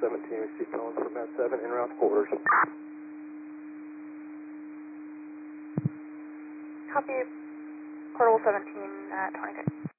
17, receive calls from Mat 7, en route to quarters. Copy, Portable 17, 26.